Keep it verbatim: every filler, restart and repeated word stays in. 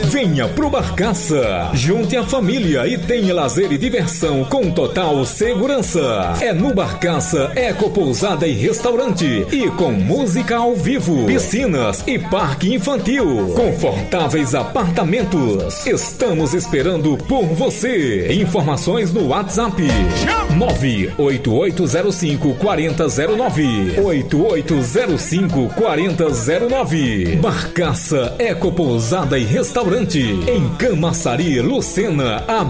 Venha pro Barcaça, junte a família e tenha lazer e diversão com total segurança. É no Barcaça Eco Pousada e Restaurante e com música ao vivo, piscinas e parque infantil, confortáveis apartamentos. Estamos esperando por você. Informações no WhatsApp nove oito oito zero cinco quatro zero zero nove oito oito zero cinco quatro zero nove. Barcaça Eco Pousada e Restaurante em Camaçari, Lucena, a